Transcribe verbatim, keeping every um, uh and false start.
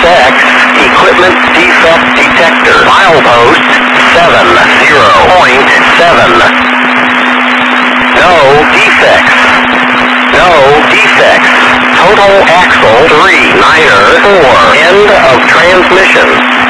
X, equipment defect detector. Milepost seven zero point seven. No defects. No defects. Total axle three niner four. End of transmission.